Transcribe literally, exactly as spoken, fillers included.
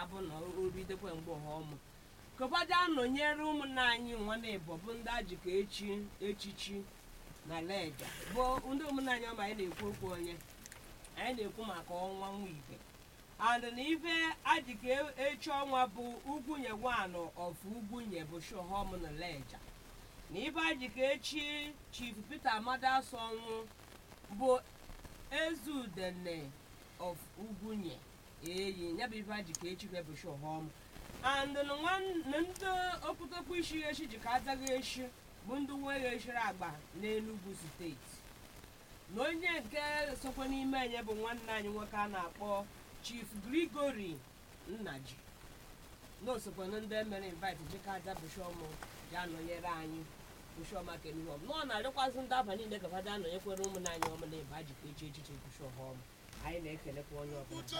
abụ na oridekwe mgbe ọmụ kọbaja anọnyere ụmụnna anyị nwa na-ebo bụ ndị ajịka echi echichi na leja bụ ndị ụmụnna anyị ọma anyị na-ekwu okwu onye anyị na-ekwu maka ọnwa nwa ibe and na ife ajịka echi ọnwa bụ ugwunye wanụ of ugwunye bụ shohom na leja na ife ajịka echi Chief Peter Amadaso ọnwụ bụ ezudene of ugwunye eyi ya bụ ife ajịka echi bụ shohom and na ndị okputokpu isi echi ji ka azaghị echi bụ ndị nweghị eshiri agba n'Enugu steeti na onye nke sokwa n'ime enye bụ nwanne anyị nwoke a na-akpọ Chief Gregory Nnaji na osokwa na ndị emere invite jika aja bụshọmụ ji anọnyere anyị bụshọma kenihom nọ na-arịkwazị ndị aba niile ka fada anọnyekwere ụmụnna anyị ọma na ebe ajịka echi echiche bụshọhọm anyị na-ekelekwa onye ọbụla